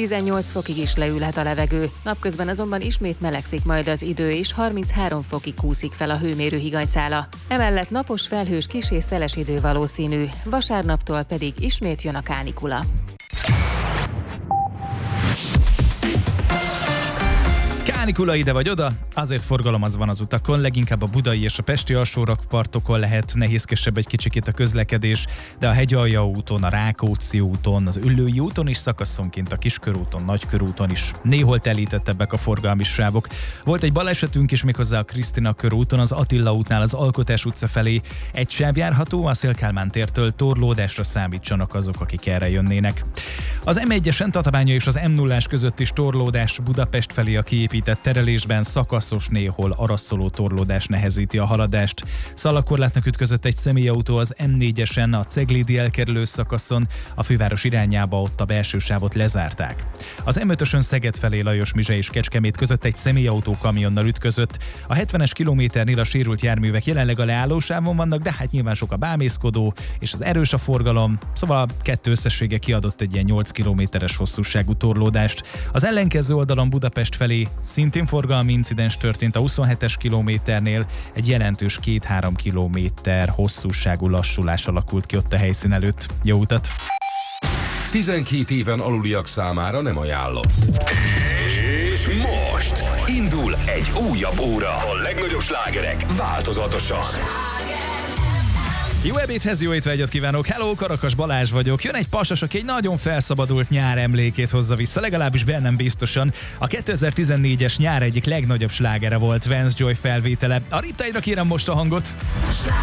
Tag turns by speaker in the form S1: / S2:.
S1: 18 fokig is leülhet a levegő. Napközben azonban ismét melegszik majd az idő, és 33 fokig kúszik fel a hőmérő higanyszála. Emellett napos, felhős, kissé szeles idő valószínű, vasárnaptól pedig ismét jön a kánikula.
S2: Kánikula ide vagy oda, azért forgalom az van az utakon, leginkább a budai és a pesti alsórakpartokon lehet nehézkesebb egy kicsikét a közlekedés, de a Hegyalja úton, a Rákóczi úton, az Üllői úton is szakaszonként, a Kiskörúton, Nagykörúton is néhol telítettebbek a forgalmi sávok. Volt egy balesetünk is méghozzá a Krisztina körúton, az Attila útnál az Alkotás utca felé egy sáv járható, a Széll-Kálmán tértől torlódásra számítsanak azok, akik erre jönnének. Az M1-esen Tatabánya és az M0-ás között is torlódás Budapest felé a kiépített terelésben, szakaszos, néhol araszoló torlódás nehezíti a haladást. Szalagkorlátnak ütközött egy személyautó az M4-esen a Ceglédi elkerülő szakaszon, a főváros irányába, ott a belső sávot lezárták. Az M5-ösön Szeged felé Lajos-Mizse és Kecskemét között egy személyautó kamionnal ütközött. A 70-es kilométernél a sérült járművek jelenleg a leállósávon vannak, de hát nyilván sok a bámészkodó, és az erős a forgalom, szóval a kettő összessége kiadott egy ilyen 8 kilométeres hosszúságú torlódást. Az ellenkező oldalon Budapest felé szintén forgalmi incidens történt a 27-es kilométernél, egy jelentős 2-3 kilométer hosszúságú lassulás alakult ki ott a helyszín előtt. Jó utat!
S3: 12 éven aluliak számára nem ajánlott. És most indul egy újabb óra. A legnagyobb slágerek változatosan.
S2: Jó ebédhez, jó étvágyat kívánok! Hello, Karakas Balázs vagyok. Jön egy pasas, aki egy nagyon felszabadult nyár emlékét hozza vissza, legalábbis bennem biztosan. A 2014-es nyár egyik legnagyobb slágere volt Vance Joy felvétele. A Riptide-ra kérem most a hangot!